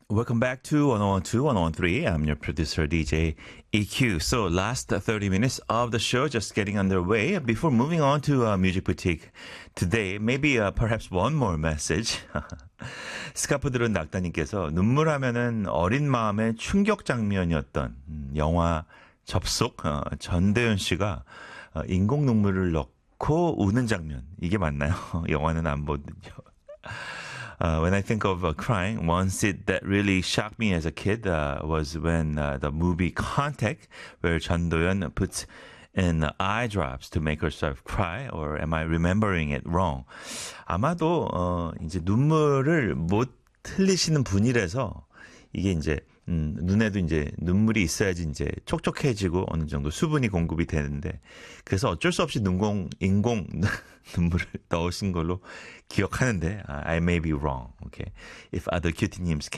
Welcome back to 1012, 1013. I'm your producer, DJ EQ. So, last 30 minutes of the show just getting underway. Before moving on to Music Boutique today, maybe perhaps one more message. 스카프들은 낙타님께서 눈물하면은 어린 마음의 충격 장면이었던 영화 접속 전대현 씨가 인공 눈물을 넣고 우는 장면. 이게 맞나요? 영화는 안 보거든요. When I think of crying, one scene that really shocked me as a kid was when the movie Contact, where 전도연 puts in eye drops to make herself cry, or am I remembering it wrong? 아마도 이제 눈물을 못 흘리시는 분이라서 이게 이제 눈에도 이제 눈물이 있어야지 이제 촉촉해지고 어느 정도 수분이 공급이 되는데 그래서 어쩔 수 없이 인공 눈물을 넣으신 걸로 기억하는데 I may be wrong. Okay. If other cutie names can